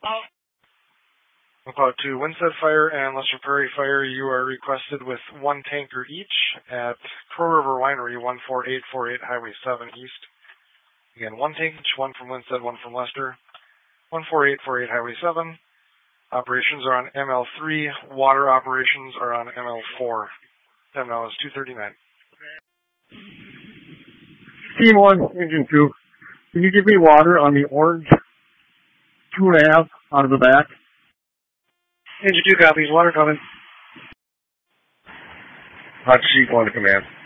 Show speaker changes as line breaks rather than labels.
About to Winsted Fire and Lester Prairie Fire, you are requested with one tanker each at Crow River Winery, 14848 Highway 7 East. Again, one tank each, one from Winsted, one from Lester, 14848 Highway 7. Operations are on ML3. Water operations are on ML4. ML is 239.
Team 1, Engine 2. Can you give me water on the orange 2.5 out of the back?
Engine 2 copies. Water coming.
Hot sheet 1 to command.